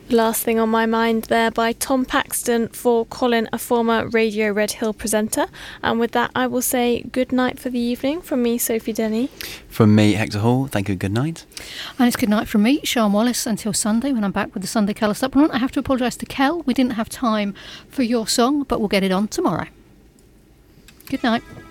Last Thing on My Mind there by Tom Paxton for Colin, a former Radio Red Hill presenter. And with that, I will say good night for the evening from me, Sophie Denny. From me, Hector Hall, thank you, good night. And it's good night from me, Sian Wallace, until Sunday when I'm back with the Sunday Colour Supplement. I have to apologise to Kel. We didn't have time for your song, but we'll get it on tomorrow. Good night.